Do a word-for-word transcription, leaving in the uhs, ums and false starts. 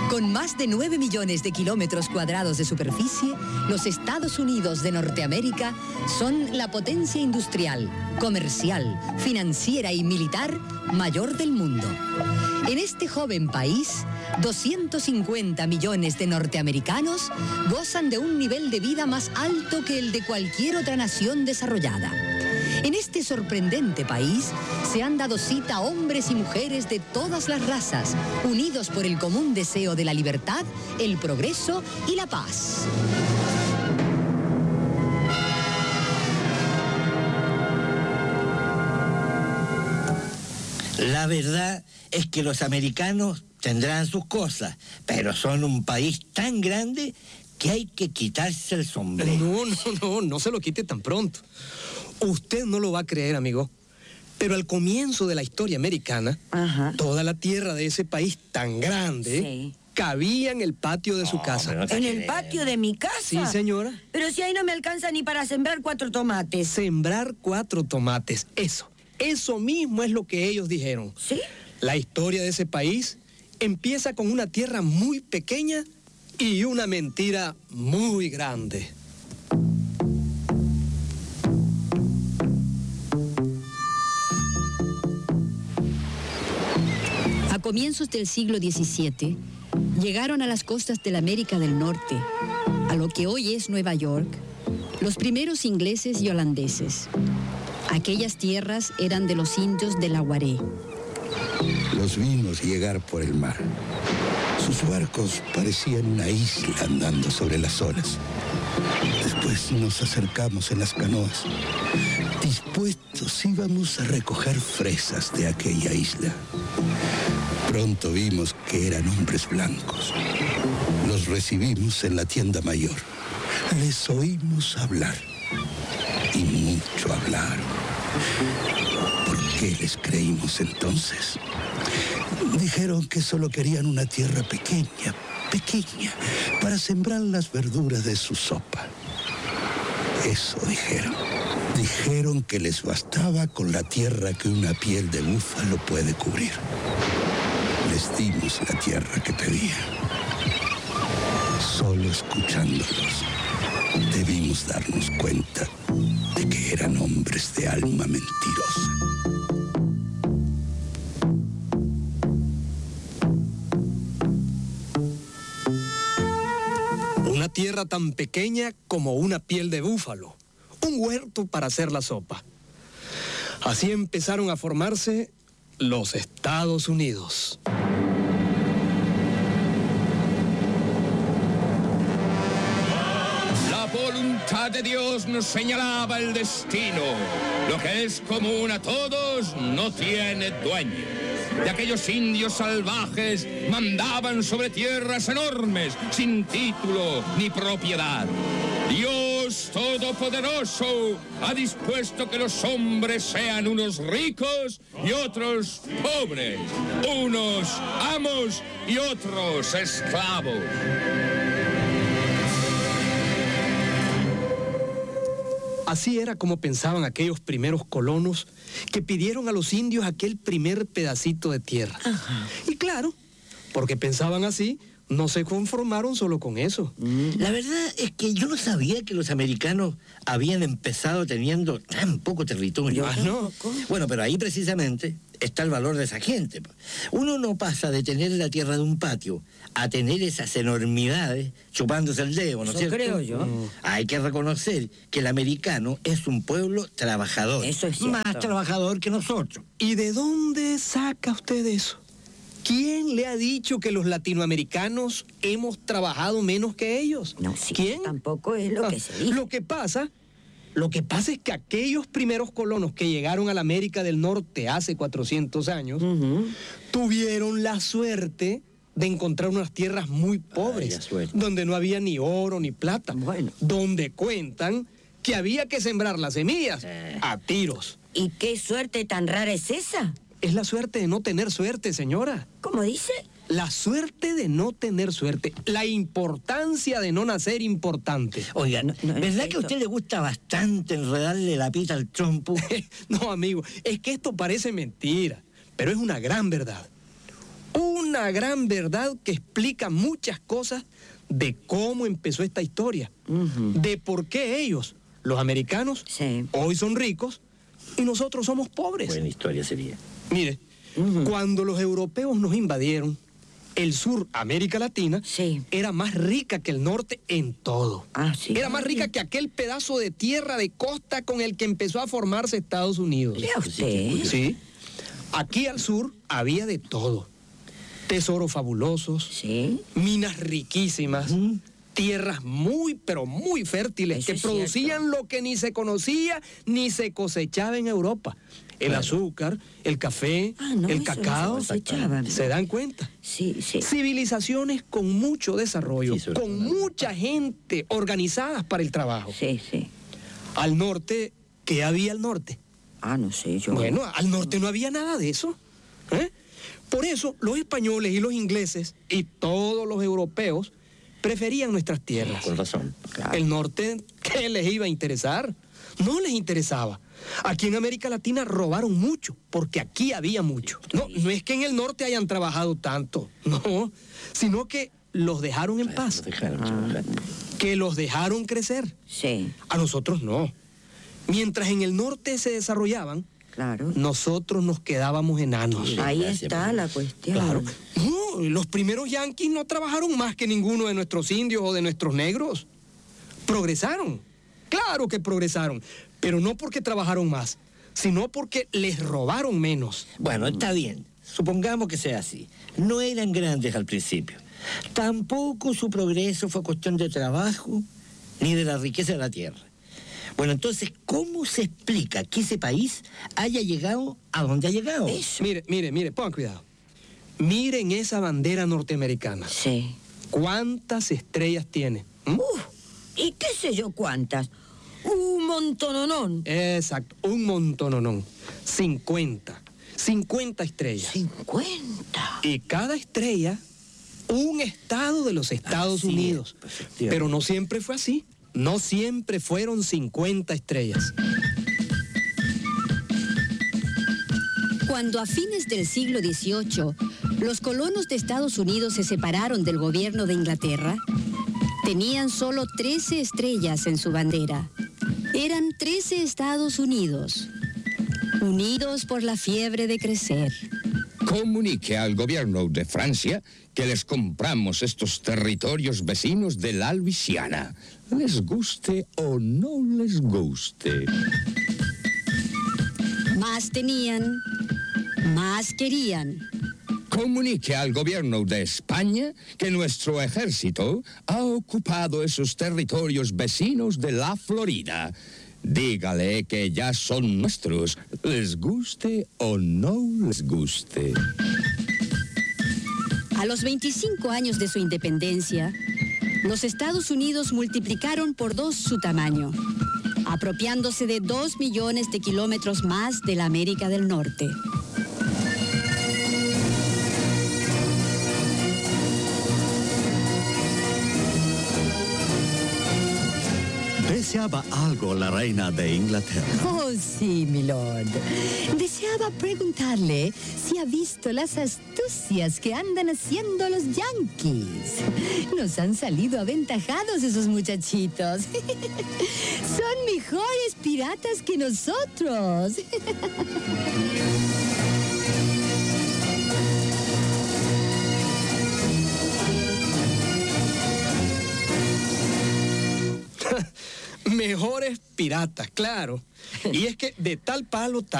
Con más de nueve millones de kilómetros cuadrados de superficie, los Estados Unidos de Norteamérica son la potencia industrial, comercial, financiera y militar mayor del mundo. En este joven país, doscientos cincuenta millones de norteamericanos gozan de un nivel de vida más alto que el de cualquier otra nación desarrollada. En este sorprendente país se han dado cita hombres y mujeres de todas las razas, unidos por el común deseo de la libertad, el progreso y la paz. La verdad es que los americanos tendrán sus cosas, pero son un país tan grande que hay que quitarse el sombrero. No, no, no, no se lo quite tan pronto. Usted no lo va a creer, amigo, pero al comienzo de la historia americana, Ajá. toda la tierra de ese país tan grande sí. cabía en el patio de su no, casa. No ¿En el patio de mi casa? Sí, señora. Pero si ahí no me alcanza ni para sembrar cuatro tomates. Sembrar cuatro tomates, eso. Eso mismo es lo que ellos dijeron. ¿Sí? La historia de ese país empieza con una tierra muy pequeña y una mentira muy grande. A comienzos del siglo diecisiete, llegaron a las costas de la América del Norte, a lo que hoy es Nueva York, los primeros ingleses y holandeses. Aquellas tierras eran de los indios de la Guaré. Los vimos llegar por el mar. Sus barcos parecían una isla andando sobre las olas. Después nos acercamos en las canoas. Dispuestos íbamos a recoger fresas de aquella isla. Pronto vimos que eran hombres blancos. Los recibimos en la tienda mayor. Les oímos hablar. Y mucho hablaron. ¿Por qué les creímos entonces? Dijeron que solo querían una tierra pequeña, pequeña, para sembrar las verduras de su sopa. Eso dijeron. Dijeron que les bastaba con la tierra que una piel de búfalo puede cubrir. Les dimos la tierra que pedían. Solo escuchándolos, debimos darnos cuenta de que eran hombres de alma mentirosa. Una tierra tan pequeña como una piel de búfalo. Un huerto para hacer la sopa. Así empezaron a formarse los Estados Unidos. La voluntad de Dios nos señalaba el destino. Lo que es común a todos no tiene dueño. De aquellos indios salvajes mandaban sobre tierras enormes, sin título ni propiedad. Dios Todopoderoso ha dispuesto que los hombres sean unos ricos y otros pobres, unos amos y otros esclavos. Así era como pensaban aquellos primeros colonos que pidieron a los indios aquel primer pedacito de tierra. Ajá. Y claro, porque pensaban así, no se conformaron solo con eso. La verdad es que yo no sabía que los americanos habían empezado teniendo tan poco territorio. Ah, ¿no? Bueno, pero ahí precisamente está el valor de esa gente. Uno no pasa de tener la tierra de un patio a tener esas enormidades chupándose el dedo, ¿no es cierto? Eso creo yo. Mm. Hay que reconocer que el americano es un pueblo trabajador. Eso es cierto. Más trabajador que nosotros. ¿Y de dónde saca usted eso? ¿Quién le ha dicho que los latinoamericanos hemos trabajado menos que ellos? No, sí, ¿Quién? Tampoco es lo que se dice. Lo que pasa, lo que pasa es que aquellos primeros colonos que llegaron a la América del Norte hace cuatrocientos años, uh-huh. tuvieron la suerte de encontrar unas tierras muy pobres, Ay, donde no había ni oro ni plata, bueno. donde cuentan que había que sembrar las semillas eh. a tiros. ¿Y qué suerte tan rara es esa? Es la suerte de no tener suerte, señora. ¿Cómo dice? La suerte de no tener suerte. La importancia de no nacer importante. Oiga, no, no, ¿verdad que a usted le gusta bastante enredarle la pita al trompo? No, amigo, es que esto parece mentira, pero es una gran verdad. Una gran verdad que explica muchas cosas de cómo empezó esta historia, uh-huh. de por qué ellos, los americanos, sí. hoy son ricos y nosotros somos pobres. Buena historia sería. Mire, uh-huh. cuando los europeos nos invadieron, el sur, América Latina, sí. era más rica que el norte en todo. Ah, sí. Era más rica que aquel pedazo de tierra de costa con el que empezó a formarse Estados Unidos. ¿Vea usted? Sí. Aquí al sur había de todo. Tesoros fabulosos, sí. minas riquísimas, mm. tierras muy, pero muy fértiles, Eso que es producían cierto. lo que ni se conocía ni se cosechaba en Europa. El bueno. azúcar, el café, ah, no, el eso cacao. No se cosechaban. ¿Se dan cuenta? Sí, sí. Civilizaciones con mucho desarrollo, sí, con mucha gente organizadas para el trabajo. Sí, sí. Al norte, ¿qué había al norte? Ah, no sé, yo... Bueno, al norte no había nada de eso. ¿Eh? Por eso, los españoles y los ingleses y todos los europeos preferían nuestras tierras. Con razón. Claro. El norte, ¿qué les iba a interesar? No les interesaba. Aquí en América Latina robaron mucho, porque aquí había mucho. No, no es que en el norte hayan trabajado tanto, no, sino que los dejaron en paz. Los dejaron, ah. Que los dejaron crecer. Sí. A nosotros no. Mientras en el norte se desarrollaban, claro. nosotros nos quedábamos enanos. Sí, ahí está la cuestión. Claro. No, los primeros yanquis no trabajaron más que ninguno de nuestros indios o de nuestros negros. Progresaron. Claro que progresaron, pero no porque trabajaron más, sino porque les robaron menos. Bueno, está bien. Supongamos que sea así. No eran grandes al principio. Tampoco su progreso fue cuestión de trabajo ni de la riqueza de la tierra. Bueno, entonces, ¿cómo se explica que ese país haya llegado a donde ha llegado? Eso. Mire, mire, mire, pongan cuidado. Miren esa bandera norteamericana. Sí. ¿Cuántas estrellas tiene? ¿Mm? Uf, y qué sé yo cuántas. Un montononón. Exacto, un montononón. cincuenta. cincuenta estrellas. cincuenta. Y cada estrella, un estado de los Estados así Unidos. Es, pero no siempre fue así. No siempre fueron cincuenta estrellas. Cuando a fines del siglo dieciocho los colonos de Estados Unidos se separaron del gobierno de Inglaterra, tenían solo trece estrellas en su bandera. Eran trece Estados Unidos, unidos por la fiebre de crecer. Comunique al gobierno de Francia que les compramos estos territorios vecinos de la Luisiana, les guste o no les guste. Más tenían, más querían. Comunique al gobierno de España que nuestro ejército ha ocupado esos territorios vecinos de la Florida. Dígale que ya son nuestros, les guste o no les guste. A los veinticinco años de su independencia, los Estados Unidos multiplicaron por dos su tamaño, apropiándose de dos millones de kilómetros más de la América del Norte. ¿Deseaba algo la reina de Inglaterra? Oh, sí, mi lord. Deseaba preguntarle si ha visto las astucias que andan haciendo los yanquis. Nos han salido aventajados esos muchachitos. Son mejores piratas que nosotros. Mejores piratas, claro. Y es que de tal palo, tal